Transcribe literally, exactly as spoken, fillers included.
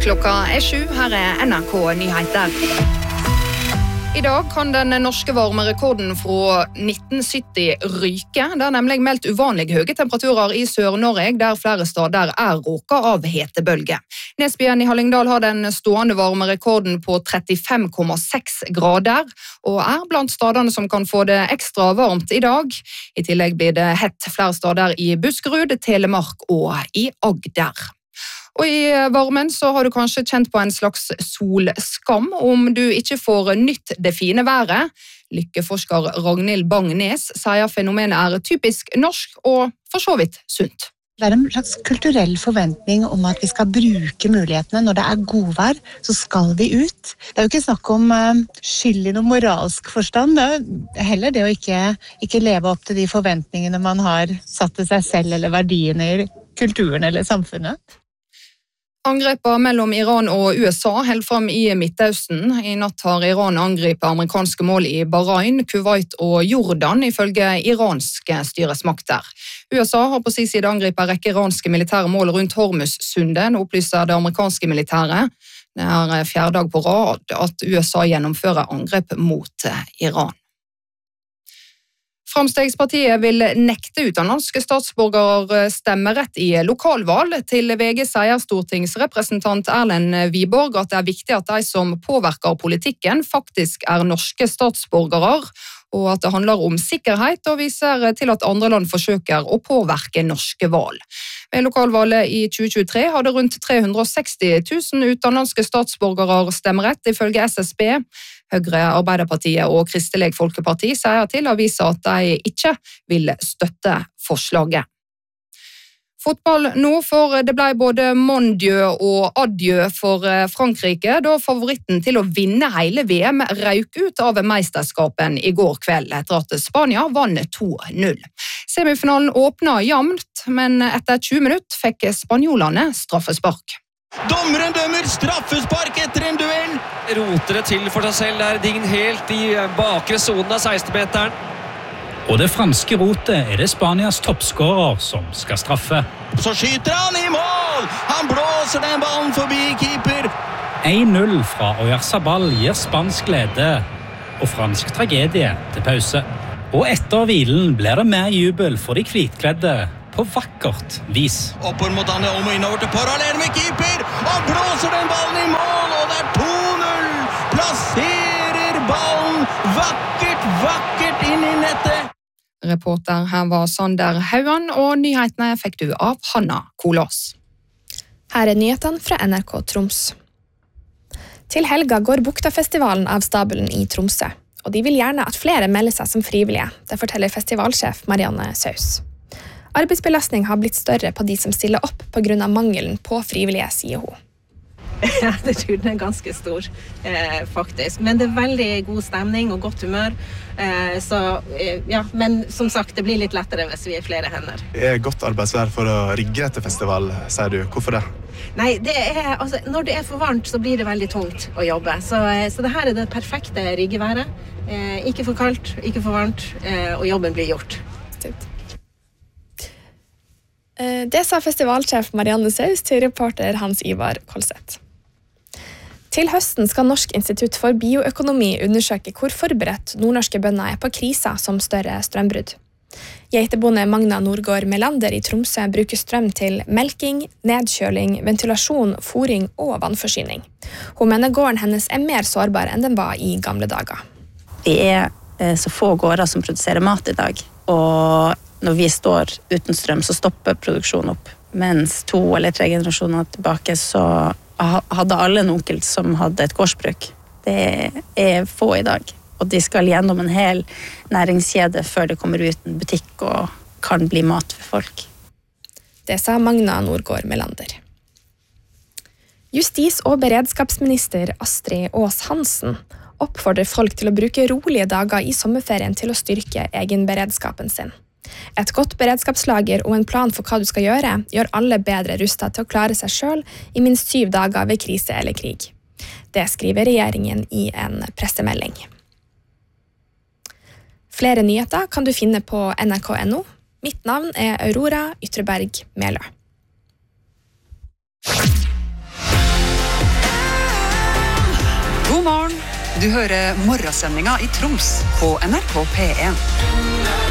Klokka er sju, her er N R K Nyheter. I dag kan den norske varmerekorden fra nitten sytti ryke. Det er nemlig meldt uvanlig høye temperaturer i Sør-Norge, der flere steder er råket av hetebølge. Nesbyen i Hallingdal har den stående varmerekorden på trettifem komma seks grader, og er blant stedene som kan få det ekstra varmt i dag. I tillegg blir det hett flere steder i Buskerud, Telemark og i Agder. Og i varmen så har du kanskje kjent på en slags solskam om du ikke får nytt det fine været. Lykkeforsker Ragnhild Bang-Nes sier fenomenet er typisk norsk og for så vidt sunt. Det er en slags kulturell forventning om at vi skal bruke mulighetene. Når det er godvær, så skal vi ut. Det er jo ikke snakk om uh, skyld i noe moralsk forstand. Det er heller det å ikke, ikke leve opp til de forventningene man har satt til seg selv eller verdiene i kulturen eller samfunnet. Angrepet mellom Iran og U S A held frem i Midtøsten. I natt har Iran angrepet amerikanske mål i Bahrain, Kuwait og Jordan, ifølge iranske styresmakter. U S A har på sin side angrepet en rekke iranske militære mål rundt Hormuz-sundet, opplyser det amerikanske militæret. Det er fjerde dag på rad at U S A gjennomfører angrep mot Iran. Framstegspartiet vil nekte utenlandske statsborgere stemmerett i lokalvalg. Til V G sier stortingsrepresentant Erlend Wiborg at det er viktig at de som påvirker politikken faktisk er norske statsborgere, og at det handler om sikkerhet, og viser til at andre land forsøker å påvirke norske valg. Ved lokalvalget i tjue tjuetre hadde rundt tre hundre og seksti tusen utenlandske statsborgere stemmerett, ifølge S S B. Høyre, Arbeiderpartiet og Kristelig Folkeparti sier til avisa at de ikke vil støtte forslaget. Fotball nå, for det ble både mon dieu og adieu for Frankrike, da favoritten til å vinne hele V M røk ut av mesterskapen i går kveld, etter at Spania vant to null. Semifinalen åpnet jevnt, men etter tjue minutter fikk spanjolene straffespark. Dommeren dømmer straffespark etter en duell. Roter det til for seg selv der, Dign helt i bakre sonen av seksten-meteren. Og det franske rotet er det Spanias toppskårer som skal straffe. Så skyter han i mål! Han blåser den ballen forbi keeper. en null fra Oyarzabal gir spansk glede og fransk tragedie til pause. Og etter hvilen blir det mer jubel for de hvitkledde på vakkert vis. Oppår mot han om og innover til parallell med keeper. Han blåser den ballen i mål, og det er to null. Plasserer ballen vakkert, vakkert inn i nettet. Reporter her var Sander Hauan, og nyhetene fikk du av Hanna Kolås. Her er nyhetene fra N R K Troms. Til helga går Buktafestivalen av stabelen i Tromsø, og de vil gjerne at flere melder seg som frivillige. Det forteller festivalsjef Marianne Saus. Arbeidsbelastning har blitt større på de som stiller opp på grunn av mangelen på frivillige, sier hun. Ja, det tror jeg er ganske stor, eh, faktisk. Men det er veldig god stemning og godt humør. Eh, så, eh, ja, men som sagt, det blir litt lettere hvis vi er flere hender. Det er godt arbeidsvær for å rigge etter festival, sier du. Hvorfor det? Nei, det er, altså, når det er for varmt, så blir det veldig tungt å jobbe. Så, så det her er det perfekte riggeværet. Eh, ikke for kaldt, ikke for varmt, eh, og jobben blir gjort. Det sa festivalsjef Marianne Saus til reporter Hans Ivar Kolseth. Til høsten skal Norsk institutt for bioøkonomi undersøke hvor forberedt nordnorske bønder er på kriser som større strømbrudd. Geitebonde Magna Nordgård Melander i Tromsø bruker strøm til melking, nedkjøling, ventilasjon, fôring og vannforsyning. Hun mener gården hennes er mer sårbar enn den var i gamle dager. Det er så få gårder som produserer mat i dag, og når vi står uten strøm, så stopper produksjonen opp. Mens to eller tre generasjoner tilbake, så hadde alle en onkel som hadde et gårdsbruk. Det er få i dag, og de skal gjennom en hel næringskjede før det kommer ut en butikk og kan bli mat for folk. Det sa Magna Nordgård Melander. Justis- og beredskapsminister Astrid Aas Hansen oppfordrer folk til å bruke rolige dager i sommerferien til å styrke egenberedskapen sin. Et godt beredskapslager og en plan for hva du skal gjøre, gjør alle bedre rustet til å klare seg selv i minst syv dager ved krise eller krig. Det skriver regjeringen i en pressemelding. Flere nyheter kan du finne på N R K punktum no. Mitt navn er Aurora Ytreberg Melø. Du hører morgensendinga i Troms på N R K P en.